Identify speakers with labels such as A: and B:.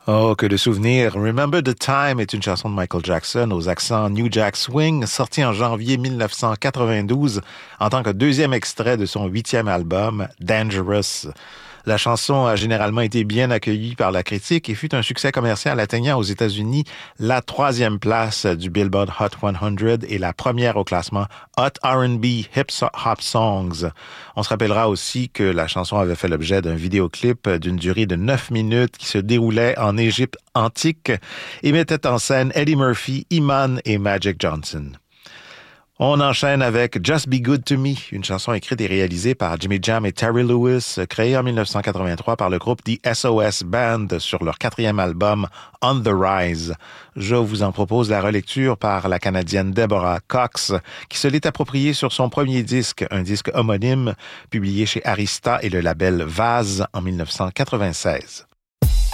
A: Oh, que de souvenirs. Remember the Time est une chanson de Michael Jackson aux accents New Jack Swing, sortie en janvier 1992 en tant que deuxième extrait de son 8e album, Dangerous. La chanson a généralement été bien accueillie par la critique et fut un succès commercial atteignant aux États-Unis la 3e place du Billboard Hot 100 et la première au classement Hot R&B Hip Hop Songs. On se rappellera aussi que la chanson avait fait l'objet d'un vidéoclip d'une durée de 9 minutes qui se déroulait en Égypte antique et mettait en scène Eddie Murphy, Iman et Magic Johnson. On enchaîne avec Just Be Good to Me, une chanson écrite et réalisée par Jimmy Jam et Terry Lewis, créée en 1983 par le groupe The SOS Band sur leur 4e album On the Rise. Je vous en propose la relecture par la Canadienne Deborah Cox, qui se l'est appropriée sur son premier disque, un disque homonyme publié chez Arista et le label Vase en 1996.